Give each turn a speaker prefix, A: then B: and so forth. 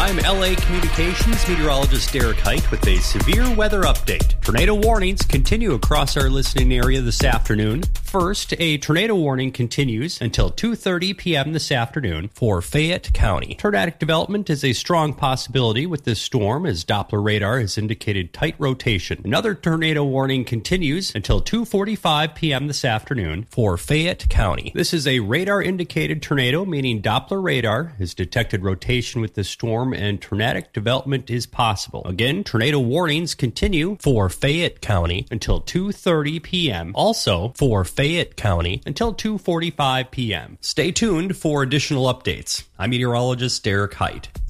A: I'm LA Communications meteorologist Derek Height with a severe weather update. Tornado warnings continue across our listening area this afternoon. First, a tornado warning continues until 2:30 p.m. this afternoon for Fayette County. Tornadic development is a strong possibility with this storm as Doppler radar has indicated tight rotation. Another tornado warning continues until 2:45 p.m. this afternoon for Fayette County. This is a radar indicated tornado, meaning Doppler radar has detected rotation with the storm and tornadic development is possible. Again, tornado warnings continue for Fayette County until 2:30 p.m. Also for Fayette County until 2:45 p.m. Stay tuned for additional updates. I'm meteorologist Derek Height.